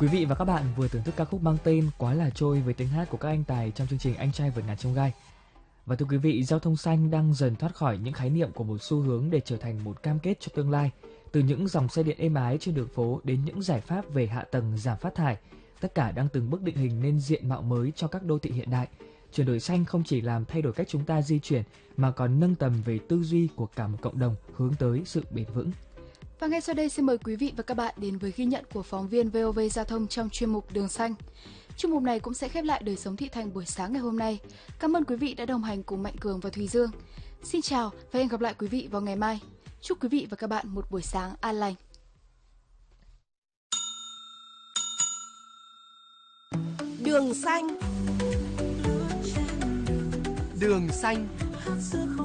Quý vị và các bạn vừa thưởng thức ca khúc mang tên Quá là trôi với tiếng hát của các anh tài trong chương trình Anh trai vượt ngàn chông gai. Và thưa quý vị, giao thông xanh đang dần thoát khỏi những khái niệm của một xu hướng để trở thành một cam kết cho tương lai. Từ những dòng xe điện êm ái trên đường phố đến những giải pháp về hạ tầng giảm phát thải, tất cả đang từng bước định hình nên diện mạo mới cho các đô thị hiện đại. Chuyển đổi xanh không chỉ làm thay đổi cách chúng ta di chuyển mà còn nâng tầm về tư duy của cả một cộng đồng hướng tới sự bền vững. Và ngay sau đây xin mời quý vị và các bạn đến với ghi nhận của phóng viên VOV Giao thông trong chuyên mục Đường Xanh. Chuyên mục này cũng sẽ khép lại đời sống thị thành buổi sáng ngày hôm nay. Cảm ơn quý vị đã đồng hành cùng Mạnh Cường và Thùy Dương. Xin chào và hẹn gặp lại quý vị vào ngày mai. Chúc quý vị và các bạn một buổi sáng an lành. Đường Xanh. Đường Xanh.